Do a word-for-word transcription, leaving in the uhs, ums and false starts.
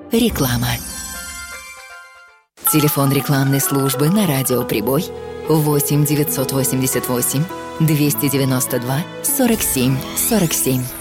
Реклама. Телефон рекламной службы на радио «Прибой» восемь девятьсот восемьдесят восемь двести девяносто два сорок семь сорок семь.